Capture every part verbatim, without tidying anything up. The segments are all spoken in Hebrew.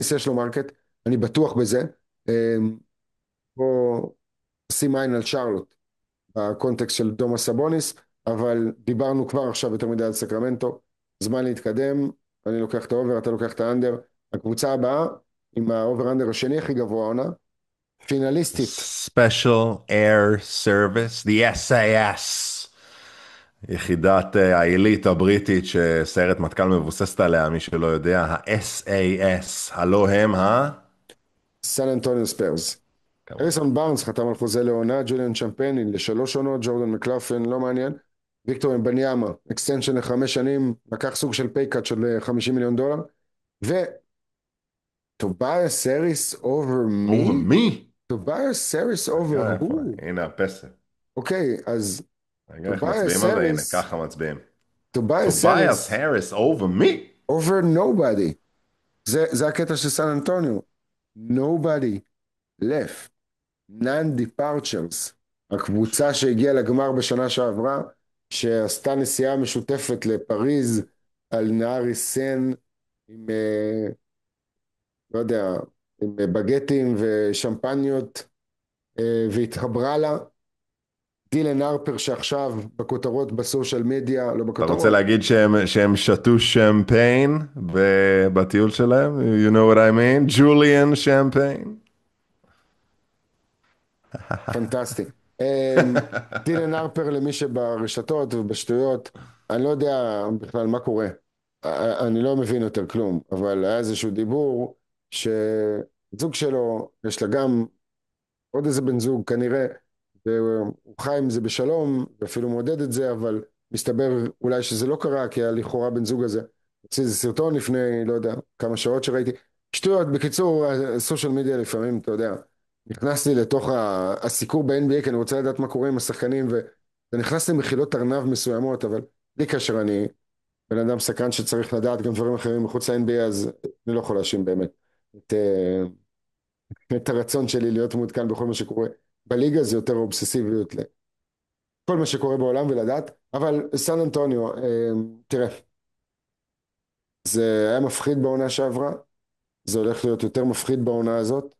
יש לו מרקט, אני בטוח בזה. אמ, בוא שים עין על שרלוט בקונטקסט של דומה סבוניס, אבל דיברנו כבר עכשיו יותר מדי על סקרמנטו, זמן להתקדם, אני לוקח את האובר, אתה לוקח את האנדר. הקבוצה הבאה עם האובר אנדר השני הכי גבוה עונה, פינליסטית. Special Air Service, the אס איי אס, יחידת אה, העילית הבריטית שסיירת מטכ"ל מבוססת עליה, מי שלא יודע, ה-אס איי אס, הלא הם ה... סן אנטוניו ספיירס. כמובן. הריסון בארנס חתם על חוזה לעונה, ג'וליאן צ'מפני לשלוש עונות, ג'ורדן מקלפן לא מעניין, ויקטור אמבניאמה, אקסטנשן לחמש שנים, לקח סוג של פייקאט של אה, חמישים מיליון דולר, וטובייס סאריס אובר over מי? me? טובייס סאריס אובר רגע, איפה? הוא? הנה הפסל. אוקיי, אז רגע, איך טובייס מצביעים על זה? הנה, סאריס, ככה מצביעים. טובייס טובייס סאריס האריס over me? over nobody. זה, זה הקטע של סן אנטוניו. Nobody left. Non-departures. הקבוצה שהגיעה לגמר בשנה שעברה, שעשתה נסיעה משותפת לפריז על נהר סן עם, אה, לא יודע, עם אה, בגטים ושמפניות, אה, והתחברה לה. דילן הרפר שעכשיו בכותרות בסושיאל מדיה, לא אתה רוצה בכותרות, להגיד שהם, שהם שתו שמפיין ב- בטיול שלהם? You know what I mean? ג'וליאן שמפיין? פנטסטי. אמ, דילן הרפר למי שברשתות ובשטויות, אני לא יודע בכלל מה קורה. א- אני לא מבין יותר כלום, אבל היה איזשהו דיבור שזוג שלו, יש לה גם עוד איזה בן זוג כנראה, והוא חי עם זה בשלום, ואפילו מעודד את זה, אבל מסתבר אולי שזה לא קרה, כי הלכאורה בן זוג הזה. הוציא איזה סרטון לפני, לא יודע, כמה שעות שראיתי. שטויות, בקיצור, הסושיאל מדיה לפעמים, אתה יודע, נכנסתי לתוך ה- הסיקור ב-אן בי איי, כי אני רוצה לדעת מה קורה עם השחקנים, ו- ונכנסתי למחילות ארנב מסוימות, אבל בלי קשר, אני בן אדם סקרן שצריך לדעת גם דברים אחרים מחוץ ל-אן בי איי, אז אני לא יכול להאשים באמת את, אה, את הרצון שלי להיות מעודכן בכל מה שקורה. בליגה זה יותר אובססיביות לכל מה שקורה בעולם ולדעת, אבל סן אנטוניו, אה, תראה, זה היה מפחיד בעונה שעברה, זה הולך להיות יותר מפחיד בעונה הזאת,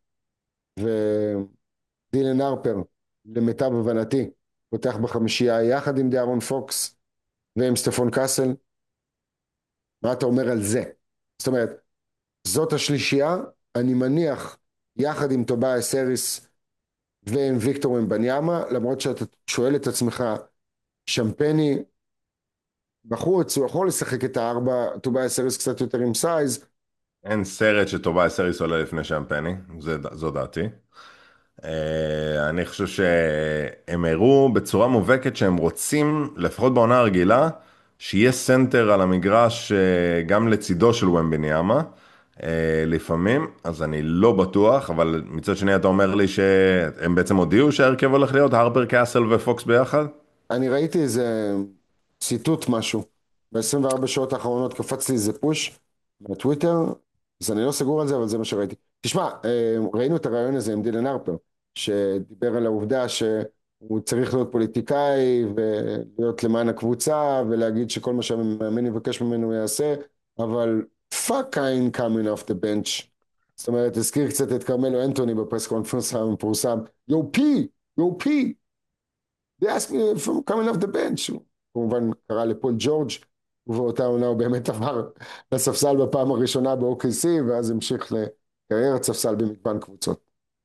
ודילן הרפר, למיטב הבנתי, פותח בחמישייה יחד עם דיארון פוקס ועם סטפון קאסל. מה אתה אומר על זה? זאת אומרת, זאת השלישייה, אני מניח, יחד עם טובייס האריס ועם ויקטור אמבניאמה, למרות שאתה שואל את עצמך, שמפני בחוץ, הוא יכול לשחק את הארבע, טובייס האריס קצת יותר עם סייז. אין סרט שטובייס האריס עולה לפני שמפני, זה, זו דעתי. אה, אני חושב שהם הראו בצורה מובהקת שהם רוצים, לפחות בעונה הרגילה, שיהיה סנטר על המגרש אה, גם לצידו של ומבניאמה, אה, לפעמים, אז אני לא בטוח, אבל מצד שני אתה אומר לי שהם בעצם הודיעו שההרכב הולך להיות הרפר קאסל ופוקס ביחד? אני ראיתי איזה ציטוט משהו, ב-עשרים וארבע שעות האחרונות קפץ לי איזה פוש בטוויטר, אז אני לא סגור על זה, אבל זה מה שראיתי. תשמע, אה, ראינו את הרעיון הזה עם דילן הרפר, שדיבר על העובדה שהוא צריך להיות פוליטיקאי ולהיות למען הקבוצה ולהגיד שכל מה שהמאמן יבקש ממנו הוא יעשה, אבל fuck I'm coming off the bench. זאת אומרת, הזכיר קצת את קרמלו אנטוני בפרס קונפרנס המפורסם, יו פי, יו פי, they asked me if I'm coming off the bench. הוא כמובן קרא לפול ג'ורג', ובאותה עונה הוא באמת עבר לספסל בפעם הראשונה ב-או קיי סי, ואז המשיך לקריירת ספסל במגוון קבוצות.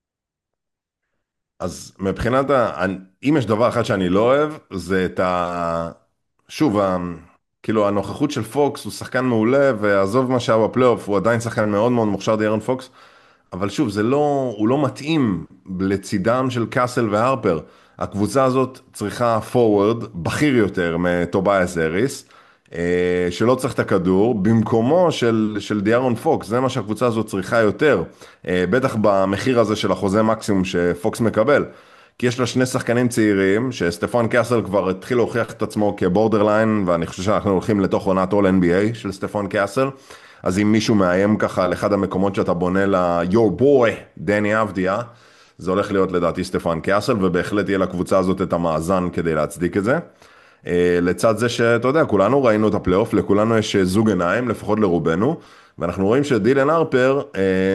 אז מבחינת, ה... אם יש דבר אחד שאני לא אוהב, זה את ה... שוב, ה... כאילו הנוכחות של פוקס הוא שחקן מעולה, ועזוב מה שהיה בפלייאוף, הוא עדיין שחקן מאוד מאוד מוכשר דיארון פוקס, אבל שוב, זה לא, הוא לא מתאים לצידם של קאסל והרפר. הקבוצה הזאת צריכה פורוורד בכיר יותר מטובייס האריס, אה, שלא צריך את הכדור, במקומו של, של דיארון פוקס, זה מה שהקבוצה הזאת צריכה יותר, אה, בטח במחיר הזה של החוזה מקסימום שפוקס מקבל. כי יש לה שני שחקנים צעירים, שסטפן קאסל כבר התחיל להוכיח את עצמו כבורדרליין, ואני חושב שאנחנו הולכים לתוך עונת All אן בי איי של סטפן קאסל. אז אם מישהו מאיים ככה על אחד המקומות שאתה בונה ל-Your boy, דני אבדיה, זה הולך להיות לדעתי סטפן קאסל, ובהחלט יהיה לקבוצה הזאת את המאזן כדי להצדיק את זה. אה, לצד זה שאתה יודע, כולנו ראינו את הפלייאוף, לכולנו יש זוג עיניים, לפחות לרובנו, ואנחנו רואים שדילן הרפר,